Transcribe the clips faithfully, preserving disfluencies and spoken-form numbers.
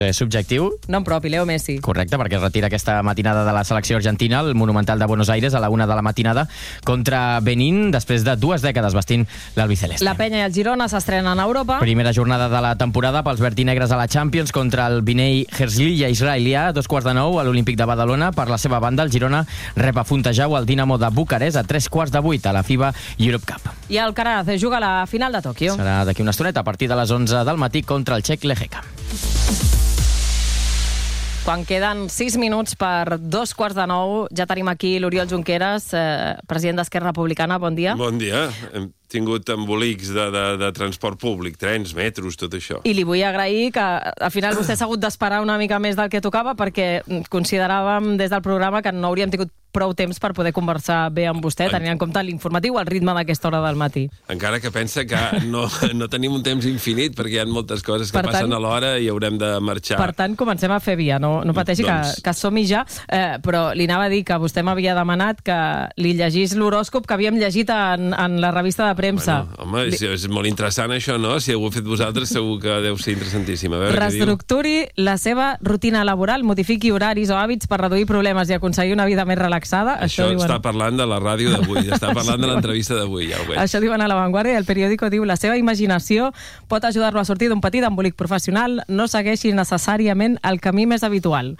És subjectiu. Nom propi, Leo Messi. Correcte, perquè es retira aquesta matinada de la selecció argentina al Monumental de Buenos Aires a la una de la matinada contra Benín, després de dues dècades vestint l'albiceleste. La Penya i el Girona s'estrenen a Europa. Primera jornada de la temporada pels verdinegres a la Champions contra el Binei Herzliya israelià, dos quarts de nou a l'Olímpic de Badalona. Per la seva banda, el Girona rep a Fontejau el Dinamo de Bucarest a tres quarts de vuit a la FIBA Europe Cup. I el Alcaraz juga a la final de Tòquio. Serà d'aquí una estoneta a partir de les onze del matí contra el txec Lehecka. Quan queden sis minuts per dos quarts de nou, ja tenim aquí l'Oriol Junqueras, eh, president d'Esquerra Republicana. Bon dia. Bon dia. Hem tingut embolics de, de, de transport públic, trens, metros, tot això. I li vull agrair que al final vostè s'ha hagut d'esperar una mica més del que tocava, perquè consideràvem des del programa que no hauríem tingut prou temps per poder conversar bé amb vostè, tenint en compte l'informatiu, el ritme d'aquesta hora del matí. Encara que pensa que no, no tenim un temps infinit, perquè hi ha moltes coses que Per passen tant- a l'hora i haurem de marxar. Per tant, comencem a fer via, no, no pateixi, Doncs- que, que som-hi ja, eh, però li anava a dir que vostè m'havia demanat que li llegís l'horòscop que havíem llegit en, en la revista de premsa. Bueno, home, és, és molt interessant això, no? Si ho heu fet vosaltres segur que deu ser interessantíssim. A veure què diu. Reestructuri la seva rutina laboral, modifiqui horaris o hàbits per reduir problemes i aconseguir una vida més relaxada. Això diuen... està parlant de la ràdio d'avui, està parlant de l'entrevista d'avui, ja ho veig. Això diuen a La Vanguardia, i el periòdico diu: la seva imaginació pot ajudar-lo a sortir d'un petit embolic professional, no segueixi necessàriament el camí més habitual.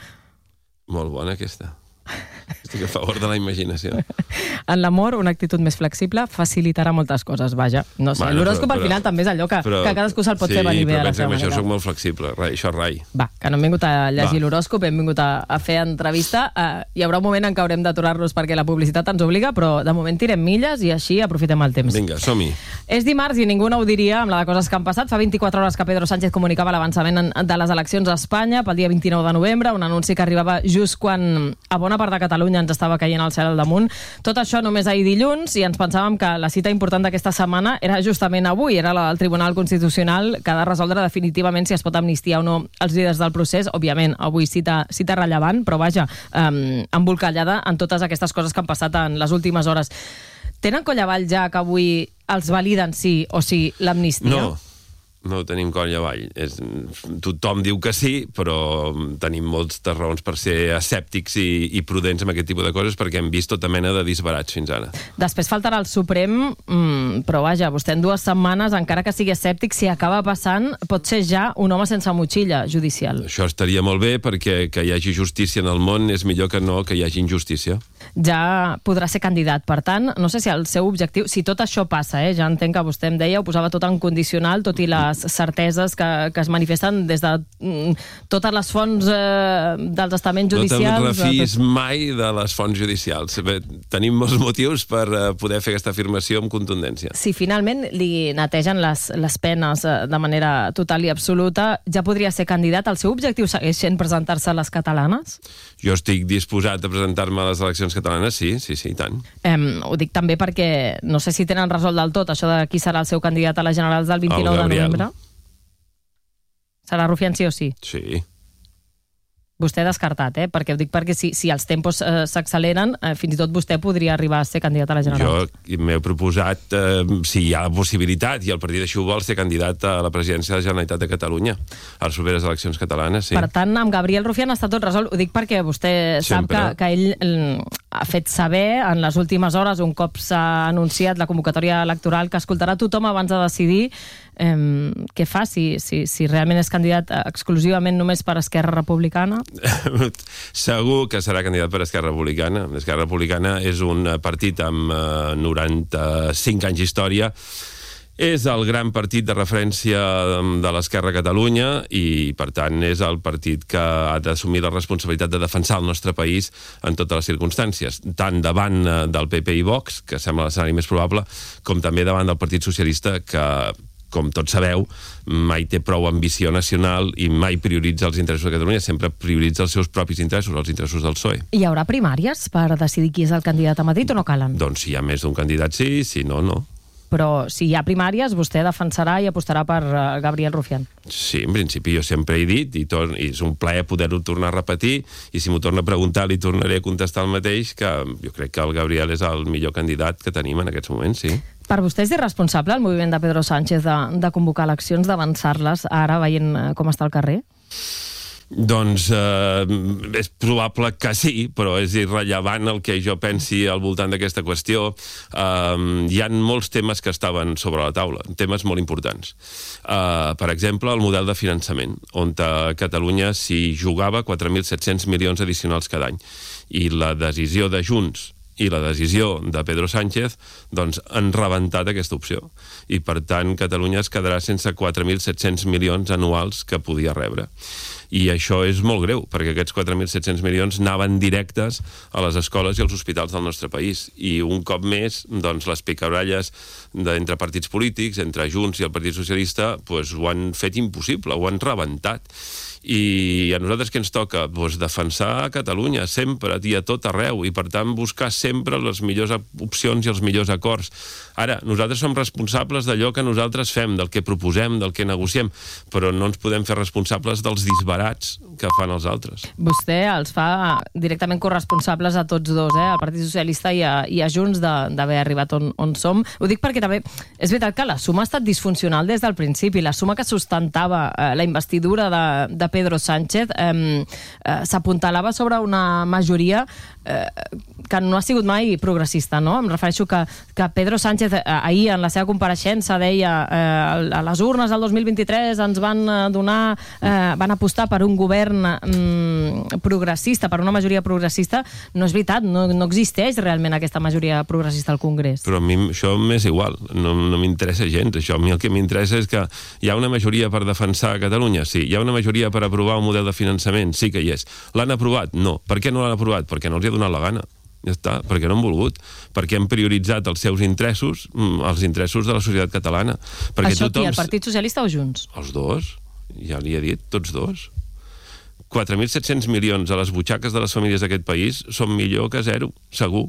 Molt bona aquesta. Estic a favor de la imaginació. En l'amor, una actitud més flexible facilitarà moltes coses, vaja. No sé, Bueno, l'horòscop però- al final també és allò que, però- que cadascú se'l pot fer venir bé a la Sí, seva però pensa que amb això manera. soc molt flexible. Rai, això rai. Va, que no hem vingut a llegir Va. l'horòscop, hem vingut a, a fer entrevista. Uh, hi haurà un moment en què haurem d'aturar-nos perquè la publicitat ens obliga, però de moment tirem milles i així aprofitem el temps. Vinga, som-hi. És dimarts i ningú no ho diria amb la de coses que han passat. Fa vint-i-quatre hores que Pedro Sánchez comunicava l'avançament en- de les eleccions a Espanya pel dia vint-i-nou de novembre, un anunci que arribava just quan a bona part de Catalunya ens estava caient el cel al damunt. Tot això només ahir dilluns, i ens pensàvem que la cita important d'aquesta setmana era justament avui, era la del Tribunal Constitucional, que ha de resoldre definitivament si es pot amnistiar o no els líders del procés. Òbviament, avui cita, cita rellevant, però vaja, um, embolcallada en totes aquestes coses que han passat en les últimes hores. Tenen coll avall ja que avui els validen sí o sí l'amnistia? No, no ho tenim coll avall. És, tothom diu que sí, però tenim moltes raons per ser escèptics i, i prudents amb aquest tipus de coses, perquè hem vist tota mena de disbarats fins ara. Després faltarà el Suprem, mmm, però vaja, vostè en dues setmanes, encara que sigui escèptic, si acaba passant, pot ser ja un home sense motxilla judicial. Això estaria molt bé, perquè que hi hagi justícia en el món és millor que no que hi hagi injustícia. Ja podrà ser candidat. Per tant, no sé si el seu objectiu... Si tot això passa, eh, ja entenc que vostè em deia, ho posava tot en condicional, tot i les certeses que, que es manifesten des de mm, totes les fonts eh, dels estaments judicials. No te'n refis tot... mai de les fonts judicials. Bé, tenim molts motius per eh, poder fer aquesta afirmació amb contundència. Si finalment li netegen les, les penes eh, de manera total i absoluta, ja podria ser candidat. El seu objectiu segueix sent presentar-se a les catalanes? Jo estic disposat a presentar-me a les eleccions catalanes, sí, sí, sí, i tant. Eh, ho dic també perquè no sé si tenen resolt del tot això de qui serà el seu candidat a les generals del vint-i-nou de novembre. Serà Rufián sí o sí? Sí. Vostè descartat, eh? Perquè ho dic perquè si, si els tempos eh, s'acceleren, eh, fins i tot vostè podria arribar a ser candidat a la general. Jo m'he proposat, eh, si hi ha la possibilitat, i el partit així ho vol, ser candidat a la presidència de la Generalitat de Catalunya, a les properes eleccions catalanes, sí. Per tant, amb Gabriel Rufián està tot resolt. Ho dic perquè vostè sap Sempre. que, que ell mm, ha fet saber en les últimes hores, un cop s'ha anunciat la convocatòria electoral, que escoltarà tothom abans de decidir eh, què fa, si, si, si realment és candidat exclusivament només per Esquerra Republicana. Segur que serà candidat per Esquerra Republicana. Esquerra Republicana és un partit amb eh, noranta-cinc anys d'història. És el gran partit de referència de l'Esquerra a Catalunya i, per tant, és el partit que ha d'assumir la responsabilitat de defensar el nostre país en totes les circumstàncies, tant davant del P P i Vox, que sembla l'escenari més probable, com també davant del Partit Socialista, que, com tots sabeu, mai té prou ambició nacional i mai prioritza els interessos de Catalunya, sempre prioritza els seus propis interessos, els interessos del P S O E. Hi haurà primàries per decidir qui és el candidat a Madrid o no calen? Doncs si hi ha més d'un candidat sí, si no, no. Però si hi ha primàries, vostè defensarà i apostarà per uh, Gabriel Rufián. Sí, en principi jo sempre he dit, i, tor i és un plaer poder-ho tornar a repetir, i si m'ho torna a preguntar li tornaré a contestar el mateix, que jo crec que el Gabriel és el millor candidat que tenim en aquests moments, sí. Per vostè és irresponsable el moviment de Pedro Sánchez de, de convocar eleccions, d'avançar-les, ara veient com està el carrer? Doncs eh, és probable que sí, però és irrellevant el que jo pensi al voltant d'aquesta qüestió. Eh, hi ha molts temes que estaven sobre la taula, temes molt importants. Eh, per exemple, el model de finançament, on a Catalunya s'hi jugava quatre mil set-cents milions addicionals cada any. I la decisió de Junts i la decisió de Pedro Sánchez doncs, han rebentat aquesta opció. I, per tant, Catalunya es quedarà sense quatre mil set-cents milions anuals que podia rebre. I això és molt greu, perquè aquests quatre mil set-cents milions anaven directes a les escoles i als hospitals del nostre país. I un cop més, doncs, les picabaralles entre partits polítics, entre Junts i el Partit Socialista, doncs, ho han fet impossible, ho han rebentat. I a nosaltres què ens toca? Doncs defensar Catalunya sempre i a tot arreu, i per tant buscar sempre les millors opcions i els millors acords. Ara, nosaltres som responsables d'allò que nosaltres fem, del que proposem, del que negociem, però no ens podem fer responsables dels disbarats que fan els altres. Vostè els fa directament corresponsables a tots dos, eh? Al Partit Socialista i a, i a Junts, d'haver arribat on, on som. Ho dic perquè també és veritat que la suma ha estat disfuncional des del principi. La suma que sustentava eh, la investidura de, de Pedro Sánchez eh, eh, s'apuntalava sobre una majoria eh, que no ha sigut mai progressista, no? Em refereixo que, que Pedro Sánchez eh, ahir en la seva compareixença deia eh, a les urnes del dos mil vint-i-tres ens van donar, eh, van apostar per un govern eh, progressista, per una majoria progressista. No és veritat, no, no existeix realment aquesta majoria progressista al Congrés. Però a mi això m'és igual, no, no m'interessa gens això. A mi el que m'interessa és que hi ha una majoria per defensar Catalunya, sí. Hi ha una majoria per aprovar un model de finançament, sí que hi és. L'han aprovat? No. Per què no l'han aprovat? Perquè no els hi ha donat la gana. Ja està, perquè no han volgut, perquè han prioritzat els seus interessos, els interessos de la societat catalana. Perquè això tothom... qui, el Partit Socialista o Junts? Els dos, ja li he dit, tots dos. quatre mil set-cents milions a les butxaques de les famílies d'aquest país són millor que zero, segur.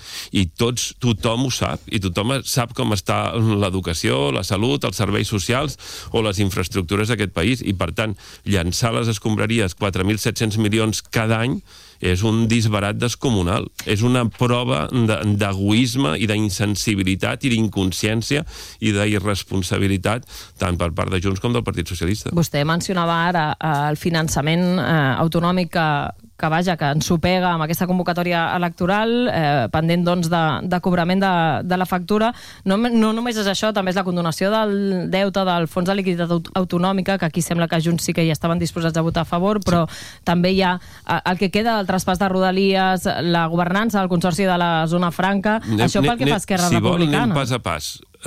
I tots, tothom ho sap, i tothom sap com està l'educació, la salut, els serveis socials o les infraestructures d'aquest país, i per tant, llançar les escombraries quatre mil set-cents milions cada any és un disbarat descomunal. És una prova d'egoisme i d'insensibilitat i d'inconsciència i d'irresponsabilitat tant per part de Junts com del Partit Socialista. Vostè mencionava ara el finançament eh, autonòmic que, que, vaja, que ens supega amb aquesta convocatòria electoral, eh, pendent doncs, de, de cobrament de, de la factura. No, no només és això, també és la condonació del deute del Fons de Liquiditat Autonòmica, que aquí sembla que Junts sí que hi estaven disposats a votar a favor, però sí. També hi ha el que queda del traspàs de Rodalies, la governança del Consorci de la Zona Franca, anem, això pel que fa Esquerra si Republicana. Si vol, anem pas a pas.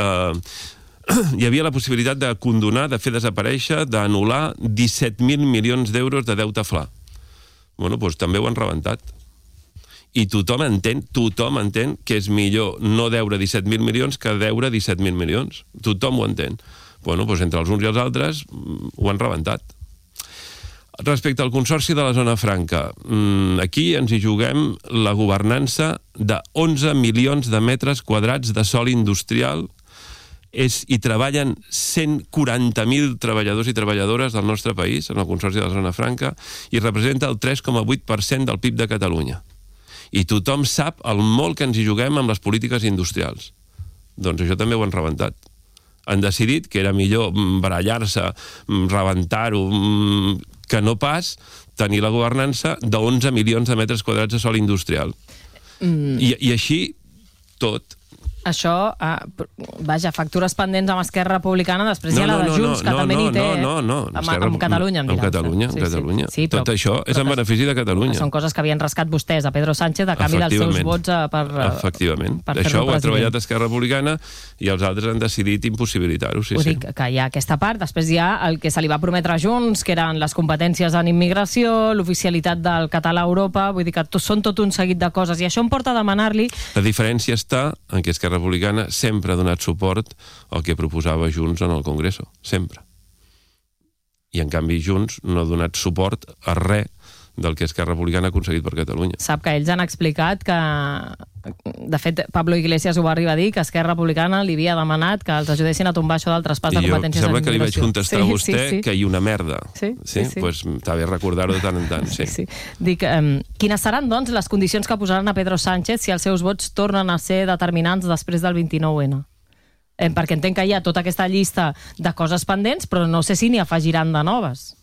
Uh, hi havia la possibilitat de condonar, de fer desaparèixer, d'anul·lar disset mil milions d'euros de deute fla. Bueno, doncs també ho han rebentat. I tothom entén, tothom entén que és millor no deure disset mil milions que deure disset mil milions. Tothom ho entén. Bueno, doncs entre els uns i els altres ho han rebentat. Respecte al Consorci de la Zona Franca, aquí ens hi juguem la governança de onze milions de metres quadrats de sòl industrial. És, hi treballen cent quaranta mil treballadors i treballadores del nostre país en el Consorci de la Zona Franca i representa el tres coma vuit per cent del P I B de Catalunya. I tothom sap el molt que ens hi juguem amb les polítiques industrials. Doncs això també ho han rebentat. Han decidit que era millor barallar-se, rebentar-ho, que no pas tenir la governança d'onze milions de metres quadrats de sòl industrial. Mm. I, I així tot. Això, eh, vaja, factures pendents amb Esquerra Republicana, després no, hi ha la de Junts, no, que no, també no, n'hi té, no, no, no. amb, amb Catalunya. Amb Catalunya, amb Catalunya. Sí, sí. Tot però, això és en benefici de Catalunya. Són coses que havien rascat vostès a Pedro Sánchez a canvi dels seus vots per, Efectivament. per això ho ha president. treballat Esquerra Republicana i els altres han decidit impossibilitar-ho. Sí, Ho sí. dic, que hi ha aquesta part. Després hi ha el que se li va prometre a Junts, que eren les competències en immigració, l'oficialitat del català a Europa, vull dir que són tot un seguit de coses. I això em porta a demanar-li... La diferència està en que Esquerra Republicana sempre ha donat suport el que proposava Junts en el Congreso, sempre. I en canvi Junts no ha donat suport a res del que Esquerra Republicana ha aconseguit per Catalunya. Sap que ells han explicat que, de fet, Pablo Iglesias ho va arribar a dir, que Esquerra Republicana li havia demanat que els ajudessin a tombar això del traspàs de competències I jo sembla de que li vaig contestar sí, a vostè sí, sí. que hi ha una merda. Sí, sí, sí. Pues està bé recordar-ho de tant en tant, sí. sí, sí. Dic, um, quines seran, doncs, les condicions que posaran a Pedro Sánchez si els seus vots tornen a ser determinants després del vint-i-nou ena? Perquè entenc que hi ha tota aquesta llista de coses pendents, però no sé si n'hi afegiran de noves.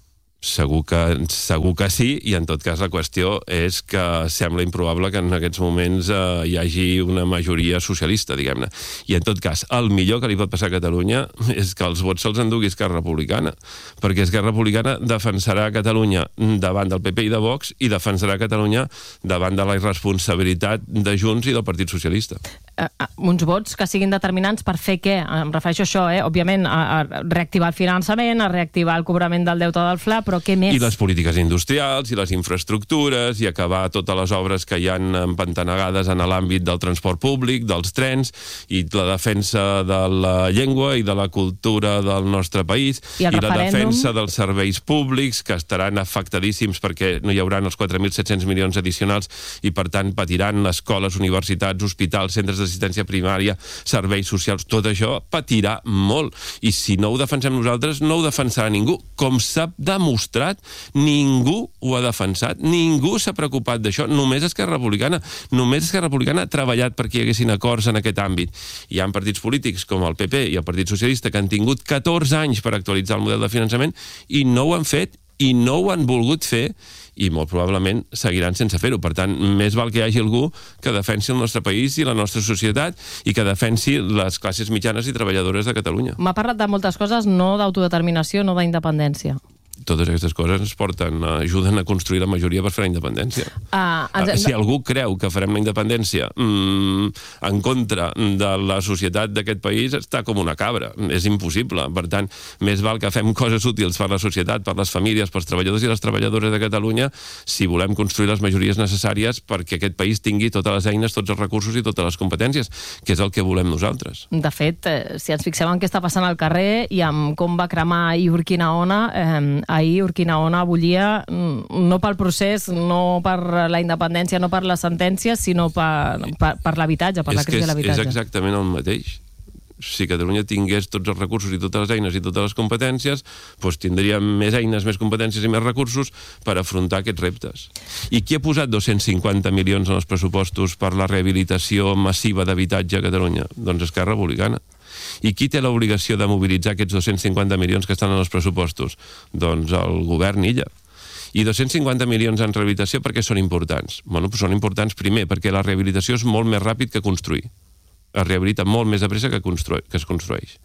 Segur que, segur que sí, i en tot cas la qüestió és que sembla improbable que en aquests moments eh, hi hagi una majoria socialista, diguem-ne. I en tot cas, el millor que li pot passar a Catalunya és que els vots se'ls endugui Esquerra Republicana, perquè Esquerra Republicana defensarà Catalunya davant del P P i de Vox i defensarà Catalunya davant de la irresponsabilitat de Junts i del Partit Socialista. Uh, uh, uns vots que siguin determinants per fer què? Em refereixo a això, eh? Òbviament, a, a reactivar el finançament, a reactivar el cobrament del deute del Fla, però què més? I les polítiques industrials, i les infraestructures, i acabar totes les obres que hi han empantanegades en l'àmbit del transport públic, dels trens, i la defensa de la llengua i de la cultura del nostre país, i, i la defensa dels serveis públics, que estaran afectadíssims perquè no hi haurà els quatre mil set-cents milions addicionals i, per tant, patiran escoles, universitats, hospitals, centres d'assistència primària, serveis socials, tot això patirà molt. I si no ho defensem nosaltres, no ho defensarà ningú. Com s'ha demostrat, ningú ho ha defensat, ningú s'ha preocupat d'això, només Esquerra Republicana. Només Esquerra Republicana ha treballat perquè hi haguessin acords en aquest àmbit. Hi ha partits polítics com el P P i el Partit Socialista que han tingut catorze anys per actualitzar el model de finançament i no ho han fet i no ho han volgut fer i molt probablement seguiran sense fer-ho. Per tant, més val que hi hagi algú que defensi el nostre país i la nostra societat i que defensi les classes mitjanes i treballadores de Catalunya. M'ha parlat de moltes coses, no d'autodeterminació, no d'independència. Totes aquestes coses ens porten, ajuden a construir la majoria per fer la independència. Ah, ens... Si algú creu que farem la independència mmm, en contra de la societat d'aquest país, està com una cabra. És impossible. Per tant, més val que fem coses útils per la societat, per les famílies, pels treballadors i les treballadores de Catalunya, si volem construir les majories necessàries perquè aquest país tingui totes les eines, tots els recursos i totes les competències, que és el que volem nosaltres. De fet, si ens fixem en què està passant al carrer i amb com va cremar i Urquinaona, eh, ahir Urquinaona bullia no pel procés, no per la independència, no per la sentència, sinó per, per, per l'habitatge, per és la crisi és, de l'habitatge. És exactament el mateix. Si Catalunya tingués tots els recursos i totes les eines i totes les competències, doncs tindríem més eines, més competències i més recursos per afrontar aquests reptes. I qui ha posat dos-cents cinquanta milions en els pressupostos per la rehabilitació massiva d'habitatge a Catalunya? Doncs Esquerra Republicana. I qui té l'obligació de mobilitzar aquests dos-cents cinquanta milions que estan en els pressupostos? Doncs el govern illa. I dos-cents cinquanta milions en rehabilitació perquè són importants? Bueno, doncs són importants primer perquè la rehabilitació és molt més ràpid que construir. Es rehabilita molt més de pressa que, constru- que es construeix.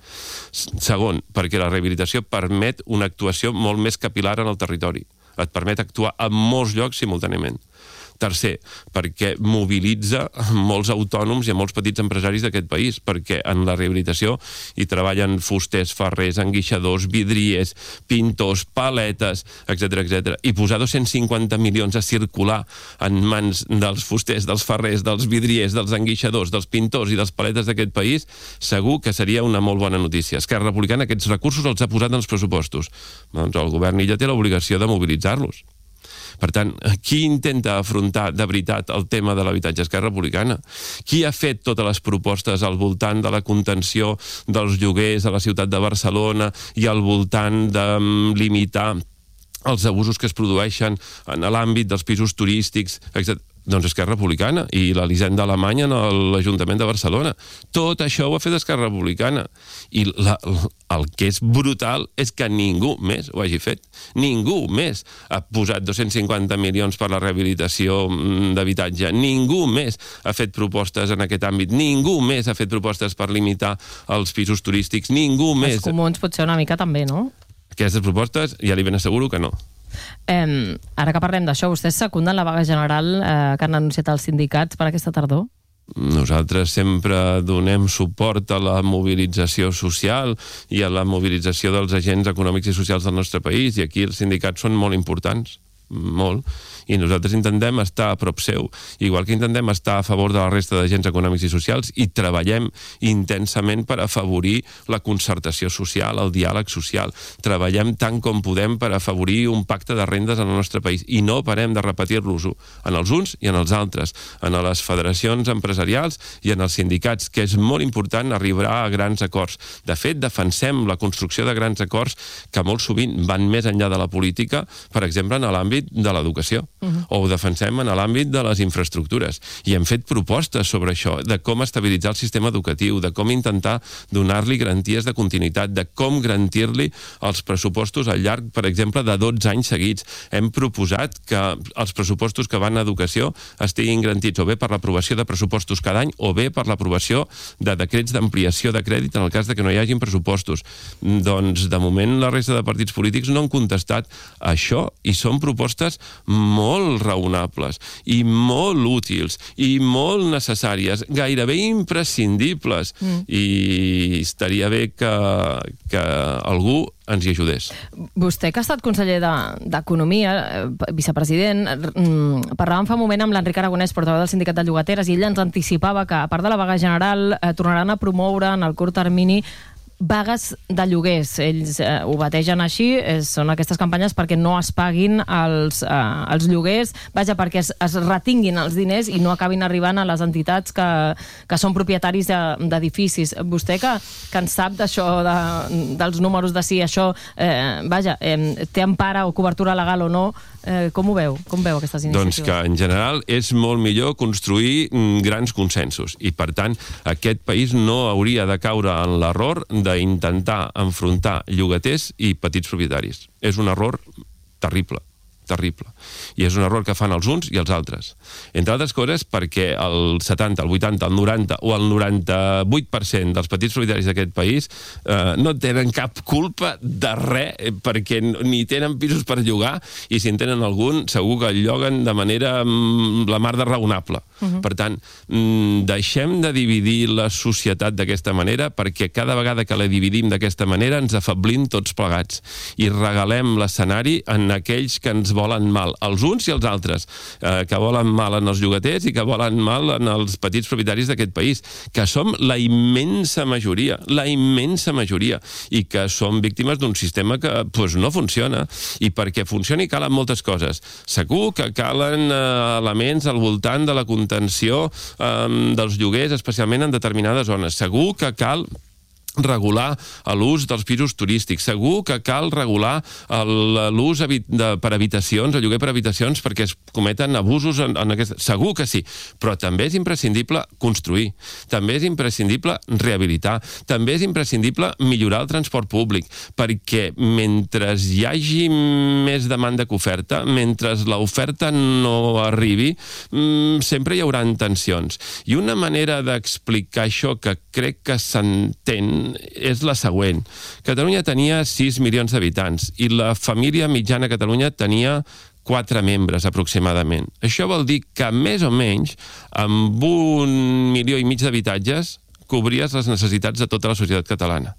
Segon, perquè la rehabilitació permet una actuació molt més capilar en el territori. Et permet actuar en molts llocs simultàniament. Tercer, perquè mobilitza molts autònoms i molts petits empresaris d'aquest país, perquè en la rehabilitació hi treballen fusters, ferrers, enguixadors, vidriers, pintors, paletes, etcètera, etcètera. I posar dos-cents cinquanta milions a circular en mans dels fusters, dels ferrers, dels vidriers, dels enguixadors, dels pintors i dels paletes d'aquest país, segur que seria una molt bona notícia. Esquerra Republicana aquests recursos els ha posat en els pressupostos. Doncs el govern illa té l'obligació de mobilitzar-los. Per tant, qui intenta afrontar de veritat el tema de l'habitatge? Esquerra Republicana. Qui ha fet totes les propostes al voltant de la contenció dels lloguers a la ciutat de Barcelona i al voltant de limitar els abusos que es produeixen en l'àmbit dels pisos turístics, etcètera? Doncs Esquerra Republicana i l'Elisenda Alemanya en l'Ajuntament de Barcelona. Tot això ho ha fet Esquerra Republicana. I la, el que és brutal és que ningú més ho hagi fet. Ningú més ha posat dos-cents cinquanta milions per la rehabilitació d'habitatge. Ningú més ha fet propostes en aquest àmbit. Ningú més ha fet propostes per limitar els pisos turístics. Ningú més... Els comuns potser una mica també, no? Aquestes propostes ja li ben asseguro que no. Eh, ara que parlem d'això, vostès secunden la vaga general eh, que han anunciat els sindicats per aquesta tardor? Nosaltres sempre donem suport a la mobilització social i a la mobilització dels agents econòmics i socials del nostre país, i aquí els sindicats són molt importants, molt, i nosaltres intentem estar a prop seu, igual que intentem estar a favor de la resta d'agents econòmics i socials, i treballem intensament per afavorir la concertació social, el diàleg social. Treballem tant com podem per afavorir un pacte de rendes en el nostre país, i no parem de repetir-los-ho en els uns i en els altres, en les federacions empresarials i en els sindicats, que és molt important arribar a grans acords. De fet, defensem la construcció de grans acords que molt sovint van més enllà de la política, per exemple, en l'àmbit l'àmbit de l'educació, uh-huh. o ho defensem en l'àmbit de les infraestructures. I hem fet propostes sobre això, de com estabilitzar el sistema educatiu, de com intentar donar-li garanties de continuïtat, de com garantir-li els pressupostos al llarg, per exemple, de dotze anys seguits. Hem proposat que els pressupostos que van a educació estiguin garantits o bé per l'aprovació de pressupostos cada any o bé per l'aprovació de decrets d'ampliació de crèdit en el cas de que no hi hagin pressupostos. Doncs, de moment, la resta de partits polítics no han contestat això i són propostes molt raonables i molt útils i molt necessàries, gairebé imprescindibles. Mm. I estaria bé que, que algú ens hi ajudés. Vostè, que ha estat conseller d'Economia, de, vicepresident, parlàvem fa un moment amb l'Enric Aragonès, portaveu del Sindicat de Llogateres, i ell ens anticipava que, a part de la vaga general, eh, tornaran a promoure en el curt termini vagues de lloguers. Ells eh, ho bategen així, eh, són aquestes campanyes perquè no es paguin els, eh, els lloguers, vaja, perquè es, es retinguin els diners i no acabin arribant a les entitats que, que són propietaris d'edificis. Vostè, que, que en sap d'això, de, dels números de si això, eh, vaja, eh, té empara o cobertura legal o no, eh, com ho veu? Com veu aquestes iniciatives? Doncs que, en general, és molt millor construir mm, grans consensos i, per tant, aquest país no hauria de caure en l'error d'intentar enfrontar llogaters i petits propietaris. És un error terrible, terrible. I és un error que fan els uns i els altres. Entre altres coses perquè el setanta, el vuitanta, el noranta o el noranta-vuit per cent dels petits propietaris d'aquest país eh, no tenen cap culpa de res perquè ni tenen pisos per llogar i si en tenen algun segur que el lloguen de manera mm, la mar de raonable. Uh-huh. Per tant, mm, deixem de dividir la societat d'aquesta manera perquè cada vegada que la dividim d'aquesta manera ens afablim tots plegats i regalem l'escenari en aquells que ens volen mal, els uns i els altres, eh, que volen mal en els llogaters i que volen mal en els petits propietaris d'aquest país, que som la immensa majoria, la immensa majoria, i que som víctimes d'un sistema que pues, no funciona, i perquè funcioni calen moltes coses. Segur que calen eh, elements al voltant de la contenció eh, dels lloguers, especialment en determinades zones. Segur que cal regular l'ús dels pisos turístics. Segur que cal regular l'ús per habitacions, el lloguer per habitacions, perquè es cometen abusos en, en aquest... Segur que sí, però també és imprescindible construir, també és imprescindible rehabilitar, també és imprescindible millorar el transport públic, perquè mentre hi hagi més demanda que oferta, mentre l'oferta no arribi, sempre hi haurà tensions. I una manera d'explicar això que crec que s'entén és la següent. Catalunya tenia sis milions d'habitants i la família mitjana a Catalunya tenia quatre membres aproximadament. Això vol dir que més o menys amb un milió i mig d'habitatges cobries les necessitats de tota la societat catalana.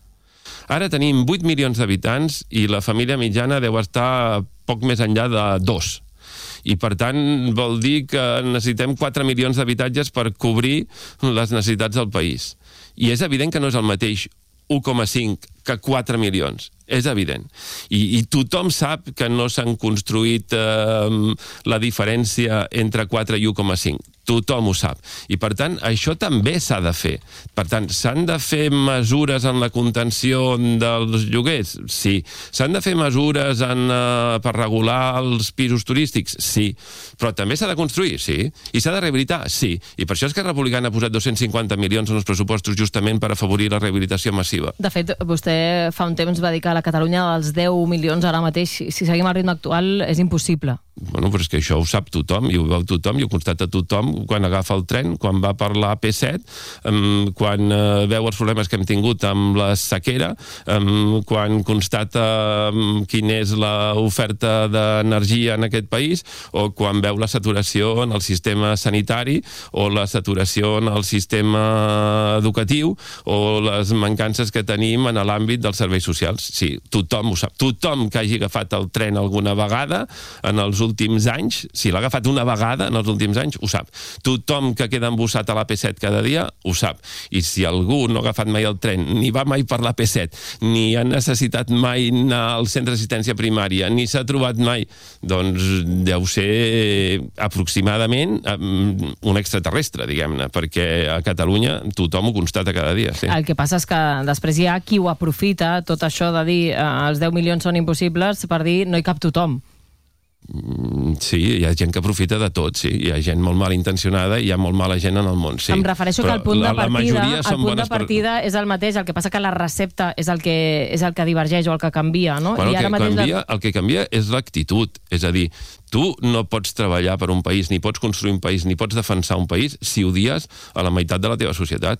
Ara tenim vuit milions d'habitants i la família mitjana deu estar poc més enllà de dos. I, per tant, vol dir que necessitem quatre milions d'habitatges per cobrir les necessitats del país. I és evident que no és el mateix u coma cinc que quatre milions. És evident. I, i tothom sap que no s'han construït eh, la diferència entre quatre i u coma cinc. Tothom ho sap. I, per tant, això també s'ha de fer. Per tant, s'han de fer mesures en la contenció dels lloguers? Sí. S'han de fer mesures en, uh, per regular els pisos turístics? Sí. Però també s'ha de construir? Sí. I s'ha de rehabilitar? Sí. I per això Esquerra Republicana ha posat dos-cents cinquanta milions en els pressupostos justament per afavorir la rehabilitació massiva. De fet, vostè fa un temps va dir que a la Catalunya dels deu milions ara mateix, si seguim al ritme actual, és impossible. Bueno, però és que això ho sap tothom, i ho veu tothom, i ho constata tothom quan agafa el tren, quan va per la A P set, um, quan uh, veu els problemes que hem tingut amb la sequera, um, quan constata um, quina és l'oferta d'energia en aquest país, o quan veu la saturació en el sistema sanitari, o la saturació en el sistema educatiu, o les mancances que tenim en l'àmbit dels serveis socials. Sí, tothom ho sap. Tothom que hagi agafat el tren alguna vegada en els últims anys, si l'ha agafat una vegada en els últims anys, ho sap. Tothom que queda embussat a l'A P set cada dia, ho sap. I si algú no ha agafat mai el tren, ni va mai per l'A P set, ni ha necessitat mai anar al centre d'assistència primària, ni s'ha trobat mai, doncs deu ser aproximadament un extraterrestre, diguem-ne, perquè a Catalunya tothom ho constata cada dia. Sí. El que passa és que després hi ha qui ho aprofita, tot això de dir eh, els deu milions són impossibles, per dir no hi cap tothom. Sí, hi ha gent que aprofita de tot, sí. Hi ha gent molt malintencionada i hi ha molt mala gent en el món, sí. Em refereixo Però que el punt de la, la partida, el són punt de bones partida per... és el mateix, el que passa que la recepta és el que, és el que divergeix o el que canvia, no? Bueno, I ara el, que mateix canvia, la... el que canvia és l'actitud, és a dir, tu no pots treballar per un país, ni pots construir un país, ni pots defensar un país si odies a la meitat de la teva societat.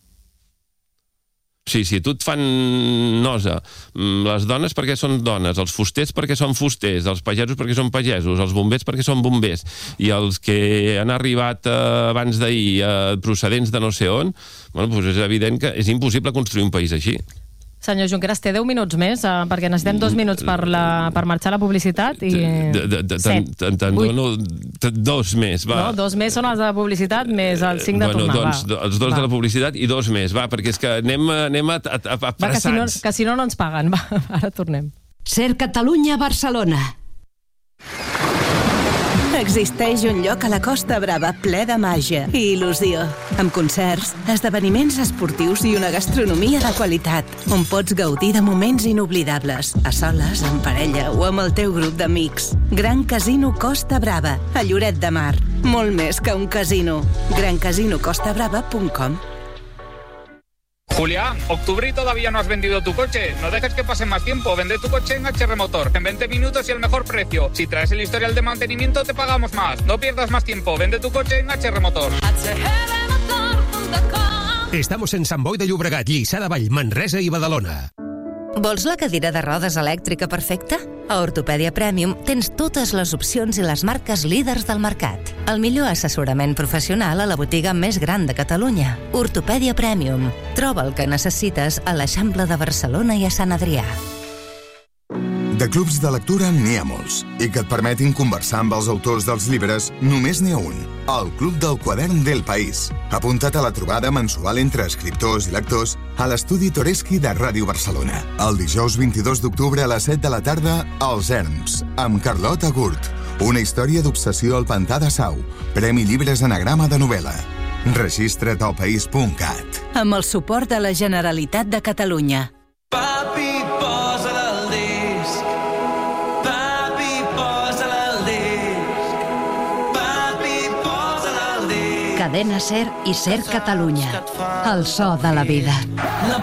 Sí, si tu et fan nosa, les dones perquè són dones, els fusters perquè són fusters, els pagesos perquè són pagesos, els bombers perquè són bombers, i els que han arribat eh, abans d'ahir eh, procedents de no sé on, bueno, doncs és evident que és impossible construir un país així. Senyor Junqueras, té deu minuts més, eh, perquè necessitem dos minuts per, la, per marxar a la publicitat i... Te'n dono dos més, va. No, dos més són els de publicitat més els cinc de bueno, tornar, doncs, va. Els dos va. de la publicitat i dos més, va, perquè és que anem, anem a, a, a, a va, que si, no, que si no no ens paguen, va, ara tornem. Ser Catalunya, Barcelona. Existeix un lloc a la Costa Brava ple de màgia i il·lusió, amb concerts, esdeveniments esportius i una gastronomia de qualitat, on pots gaudir de moments inoblidables, a soles, en parella o amb el teu grup d'amics. Gran Casino Costa Brava, a Lloret de Mar. Molt més que un casino. gran casino costa brava punt com. Julián, octubre y todavía no has vendido tu coche. No dejes que pase más tiempo. Vende tu coche en H R Motor. En veinte minutos y el mejor precio. Si traes el historial de mantenimiento, te pagamos más. No pierdas más tiempo. Vende tu coche en H R Motor. Estamos en Sant Boi de Llobregat, Lliçà de Vall, Manresa i Badalona. Vols la cadira de rodes elèctrica perfecta? A Ortopèdia Premium tens totes les opcions i les marques líders del mercat. El millor assessorament professional a la botiga més gran de Catalunya. Ortopèdia Premium. Troba el que necessites a l'Eixample de Barcelona i a Sant Adrià. De clubs de lectura n'hi ha molts, i que et permetin conversar amb els autors dels llibres només n'hi ha un, el Club del Quadern del País. Apunta't a la trobada mensual entre escriptors i lectors a l'estudi Toreschi de Ràdio Barcelona. El dijous vint-i-dos d'octubre a les set de la tarda, Els Erms, amb Carlota Gurt. Una història d'obsessió al Pantà de Sau. Premi Llibres Anagrama de novel·la. Registra't al país punt cat. Amb el suport de la Generalitat de Catalunya. Papi, posa-la al disc. Papi, posa-la al disc. Papi, posa-la al disc. Cadena Ser i Ser Catalunya. El so de la vida. La